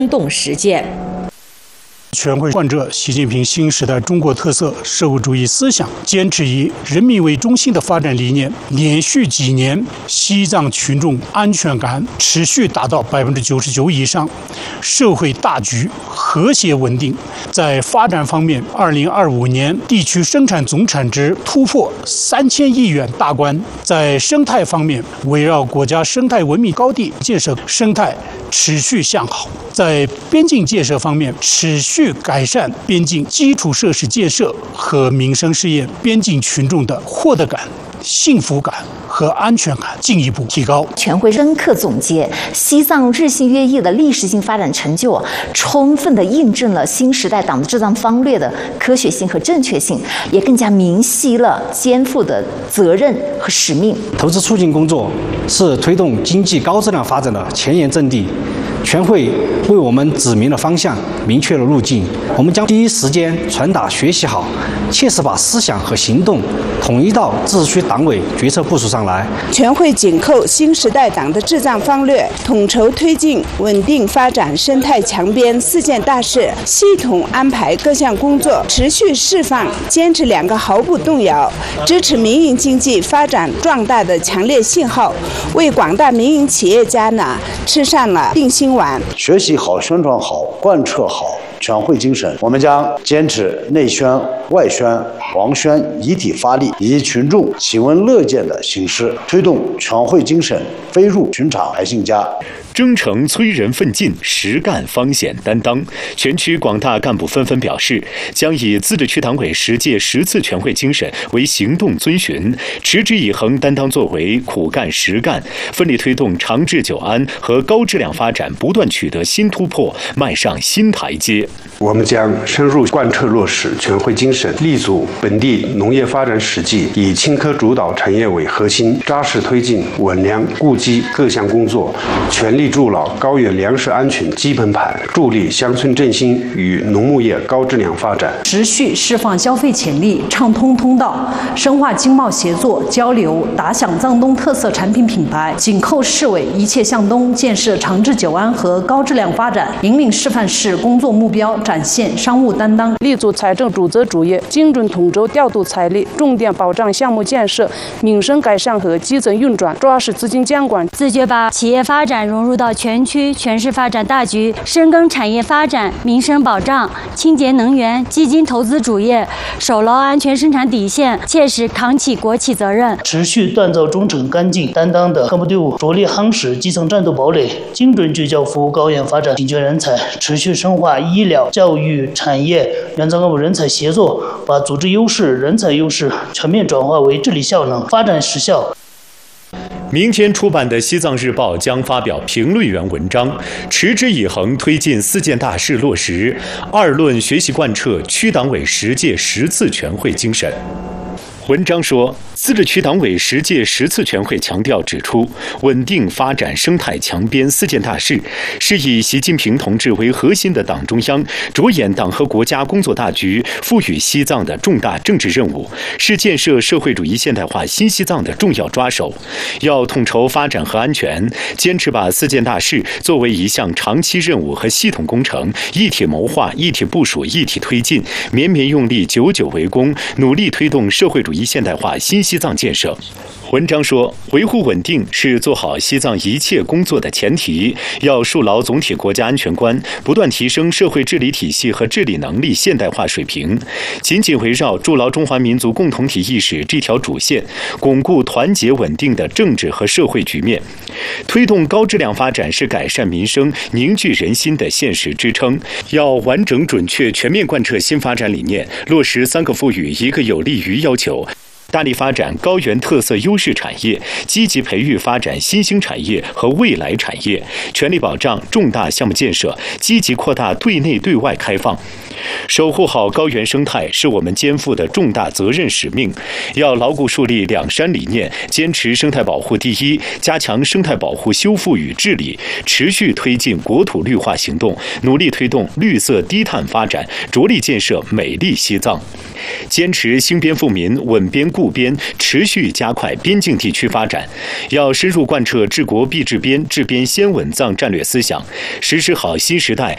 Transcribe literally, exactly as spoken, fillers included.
动实践。 全会贯彻习近平新时代中国特色社会主义思想，坚持以人民为中心的发展理念，连续几年西藏群众安全感持续达到百分之九十九以上，社会大局和谐稳定。在发展方面，二零二五年地区生产总产值突破三千亿元大关。在生态方面，围绕国家生态文明高地建设生态持续向好。在边境建设方面，持续改善边境基础设施建设和民生试验，边境群众的获得感、幸福感和安全感进一步提高。 全会深刻总结西藏日新月异的历史性发展成就，充分地印证了新时代党的治藏方略的科学性和正确性，也更加明晰了肩负的责任和使命。 投资促进工作是推动经济高质量发展的前沿阵地。全会为我们指明了方向，明确了路径。我们将第一时间传达学习好，切实把思想和行动统一到自治区党委决策部署上来。 全会紧扣新时代党的治藏方略，统筹推进稳定发展生态强边四件大事，系统安排各项工作，持续释放坚持两个毫不动摇、支持民营经济发展壮大的强烈信号，为广大民营企业家呢吃上了定心丸。 学习好、宣传好、贯彻好全会精神，我们将坚持内宣、外宣、王宣一体发力，以群众喜闻乐见的形式，推动全会精神飞入寻常百姓家。 征程催人奋进，实干方显担当。全区广大干部纷纷表示，将以自治区党委十届十次全会精神为行动遵循，持之以恒担当作为，苦干实干，奋力推动长治久安和高质量发展不断取得新突破，迈上新台阶。 我们将深入贯彻落实全会精神，立足本地农业发展实际，以青稞主导产业为核心，扎实推进稳粮固基各项工作，全力筑牢高原粮食安全基本盘，助力乡村振兴与农牧业高质量发展。 持续释放消费潜力，畅通通道，深化经贸协作交流，打响藏东特色产品品牌，紧扣市委一切向东建设长治久安和高质量发展，引领示范市工作目标，展现商务担当， 立足财政主责主业，精准统筹调度财力，重点保障项目建设、民生改善和基层运转，抓实资金监管， 自觉把企业发展融入到全区全市发展大局，深耕产业发展、民生保障、清洁能源、基金投资主业，守牢安全生产底线，切实扛起国企责任， 持续锻造忠诚干劲担当的干部队伍，着力夯实基层战斗堡垒，精准聚焦服务高原发展紧缺人才，持续深化医疗、教育、产业、原藏干部人才协作，把组织优势、人才优势全面转化为治理效能、发展实效。 明天出版的《西藏日报》将发表评论员文章，持之以恒推进四件大事落实，二论学习贯彻区党委十届十次全会精神。文章说，自治区党委十届十次全会强调指出，稳定发展生态强边四件大事，是以习近平同志为核心的党中央着眼党和国家工作大局，赋予西藏的重大政治任务，是建设社会主义现代化新西藏的重要抓手。要统筹发展和安全，坚持把四件大事作为一项长期任务和系统工程，一体谋划、一体部署、一体推进，绵绵用力、久久为功，努力推动社会主义现代化新西藏建设。文章说，维护稳定是做好西藏一切工作的前提，要树牢总体国家安全观，不断提升社会治理体系和治理能力现代化水平，紧紧围绕筑牢中华民族共同体意识这条主线，巩固团结稳定的政治和社会局面。推动高质量发展是改善民生、凝聚人心的现实支撑。要完整、准确、全面贯彻新发展理念，落实三个赋予、一个有利于要求。大力发展高原特色优势产业，积极培育发展新兴产业和未来产业，全力保障重大项目建设，积极扩大对内对外开放。守护好高原生态是我们肩负的重大责任使命，要牢固树立两山理念，坚持生态保护第一，加强生态保护修复与治理，持续推进国土绿化行动，努力推动绿色低碳发展，着力建设美丽西藏。坚持兴边富民、稳边固边，持续加快边境地区发展。要深入贯彻治国必治边、治边先稳藏战略思想，实施好新时代